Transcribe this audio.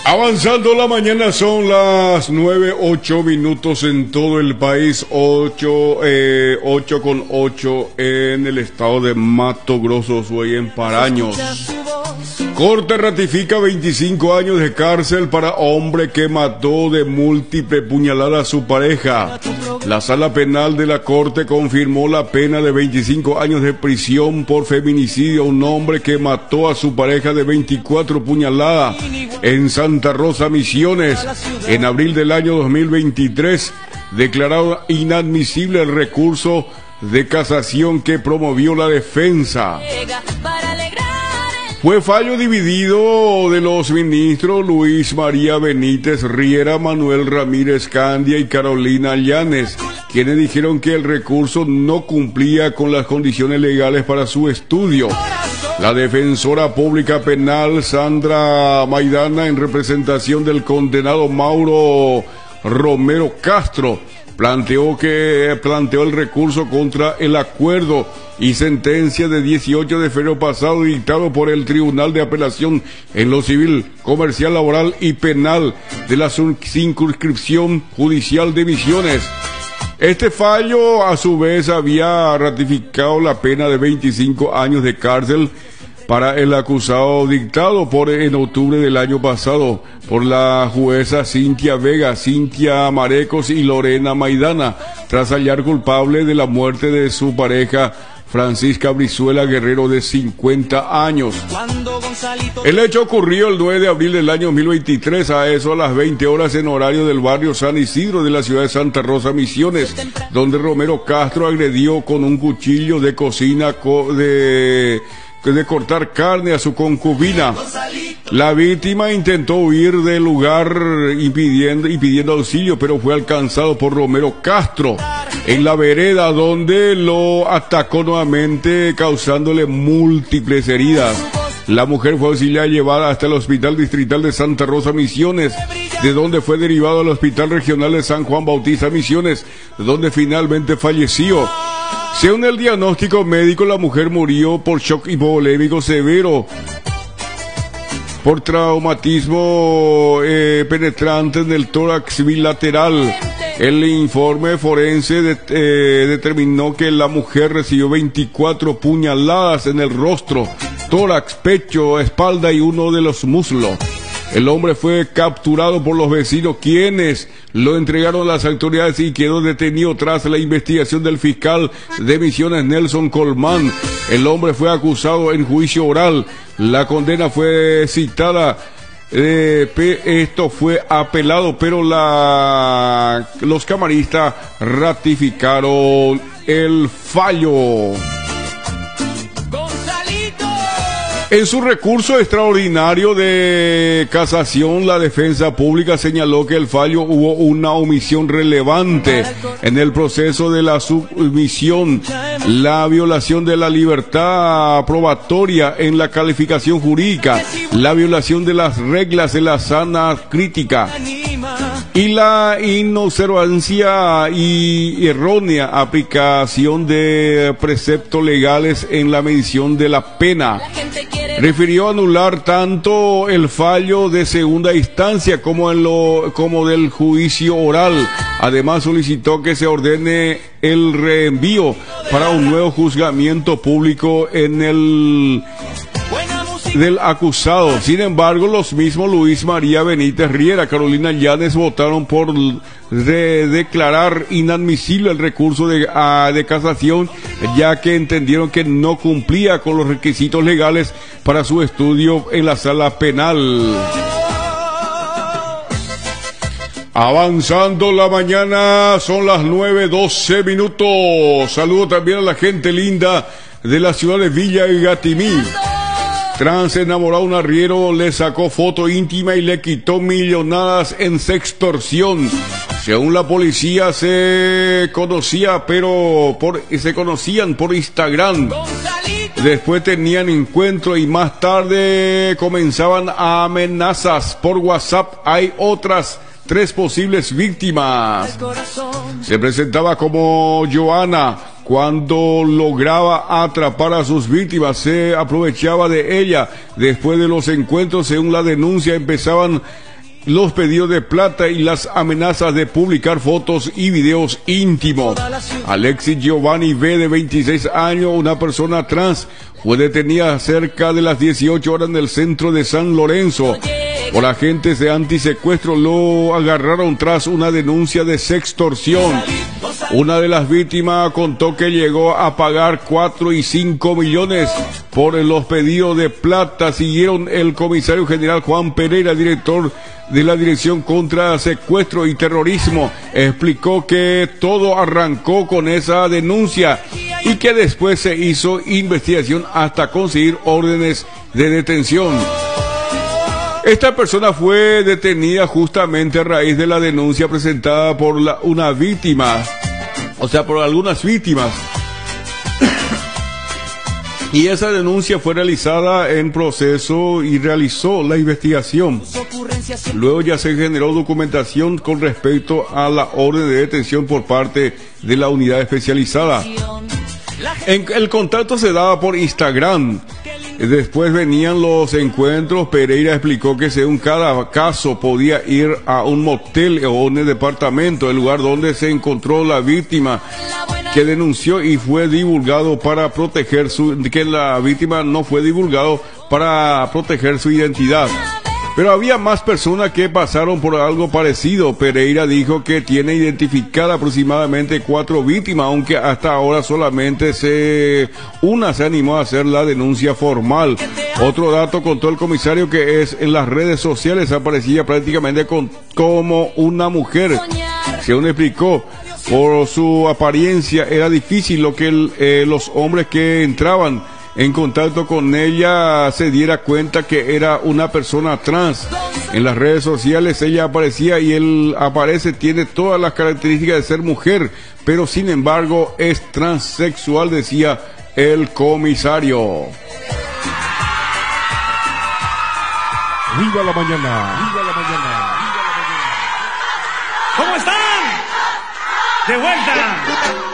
Avanzando la mañana, son las 9:08 en todo el país, 8:08 en el estado de Mato Grosso, Suey, en Paraños. Corte ratifica 25 años de cárcel para hombre que mató de múltiple puñalada a su pareja. La sala penal de la Corte confirmó la pena de 25 años de prisión por feminicidio a un hombre que mató a su pareja de 24 puñaladas en Santa Rosa, Misiones. En abril del año 2023, declarado inadmisible el recurso de casación que promovió la defensa. Fue fallo dividido de los ministros Luis María Benítez Riera, Manuel Ramírez Candia y Carolina Llanes, quienes dijeron que el recurso no cumplía con las condiciones legales para su estudio. La defensora pública penal Sandra Maidana, en representación del condenado Mauro Romero Castro, planteó el recurso contra el acuerdo y sentencia de 18 de febrero pasado dictado por el Tribunal de Apelación en lo civil, comercial, laboral y penal de la circunscripción judicial de Misiones. Este fallo, a su vez, había ratificado la pena de 25 años de cárcel para el acusado dictado en octubre del año pasado por la jueza Cintia Vega, Cintia Marecos y Lorena Maidana, tras hallar culpable de la muerte de su pareja Francisca Brizuela Guerrero, de 50 años. El hecho ocurrió el 9 de abril del año 2023, a las 20 horas en horario del barrio San Isidro de la ciudad de Santa Rosa, Misiones, donde Romero Castro agredió con un cuchillo de cocina de cortar carne a su concubina. La víctima intentó huir del lugar pidiendo auxilio, pero fue alcanzado por Romero Castro en la vereda, donde lo atacó nuevamente, causándole múltiples heridas. La mujer fue auxiliada y llevada hasta el Hospital Distrital de Santa Rosa, Misiones, de donde fue derivado al Hospital Regional de San Juan Bautista, Misiones, donde finalmente falleció. Según el diagnóstico médico, la mujer murió por shock hipovolémico severo, por traumatismo penetrante en el tórax bilateral. El informe forense determinó que la mujer recibió 24 puñaladas en el rostro, tórax, pecho, espalda y uno de los muslos. El hombre fue capturado por los vecinos, quienes lo entregaron a las autoridades, y quedó detenido tras la investigación del fiscal de Misiones, Nelson Colmán. El hombre fue acusado en juicio oral. La condena fue citada. Esto fue apelado, pero los camaristas ratificaron el fallo. En su recurso extraordinario de casación, la defensa pública señaló que el fallo hubo una omisión relevante en el proceso de la submisión, la violación de la libertad probatoria en la calificación jurídica, la violación de las reglas de la sana crítica y la inobservancia y errónea aplicación de preceptos legales en la medición de la pena. Refirió anular tanto el fallo de segunda instancia como del juicio oral. Además, solicitó que se ordene el reenvío para un nuevo juzgamiento público del acusado. Sin embargo, los mismos Luis María Benítez Riera, Carolina Llanes votaron por declarar inadmisible el recurso de casación, ya que entendieron que no cumplía con los requisitos legales para su estudio en la sala penal. Avanzando la mañana, son las 9:12. Saludo también a la gente linda de la ciudad de Villa Gatimí. Tras enamorar a un arriero, le sacó foto íntima y le quitó millonadas en sextorsión. Según la policía, se conocían por Instagram. Después tenían encuentro y más tarde comenzaban amenazas por WhatsApp. Hay otras 3 posibles víctimas. Se presentaba como Joana. Cuando lograba atrapar a sus víctimas, se aprovechaba de ella. Después de los encuentros, según la denuncia, empezaban los pedidos de plata y las amenazas de publicar fotos y videos íntimos. Alexis Giovanni B., de 26 años, una persona trans, fue detenida cerca de las 18 horas en el centro de San Lorenzo. Por agentes de antisecuestro lo agarraron tras una denuncia de sextorsión. Una de las víctimas contó que llegó a pagar 4 y 5 millones por los pedidos de plata. Siguieron el comisario general Juan Pereira, director de la Dirección contra Secuestro y Terrorismo. Explicó que todo arrancó con esa denuncia y que después se hizo investigación hasta conseguir órdenes de detención. Esta persona fue detenida justamente a raíz de la denuncia presentada por una víctima, o sea, por algunas víctimas. Y esa denuncia fue realizada en proceso y realizó la investigación. Luego ya se generó documentación con respecto a la orden de detención por parte de la unidad especializada. El contacto se daba por Instagram. Después venían los encuentros. Pereira explicó que según cada caso podía ir a un motel o un departamento, el lugar donde se encontró la víctima que denunció, y fue divulgado para proteger que la víctima no fue divulgado para proteger su identidad. Pero había más personas que pasaron por algo parecido. Pereira dijo que tiene identificada aproximadamente 4 víctimas, aunque hasta ahora solamente una se animó a hacer la denuncia formal. Otro dato contó el comisario, que es en las redes sociales aparecía prácticamente como una mujer. Según explicó, por su apariencia era difícil lo que los hombres que entraban en contacto con ella se diera cuenta que era una persona trans. En las redes sociales ella aparecía y él aparece, tiene todas las características de ser mujer, pero sin embargo es transexual, decía el comisario. ¡Viva la mañana! ¡Viva la mañana! ¿Cómo están? ¡De vuelta!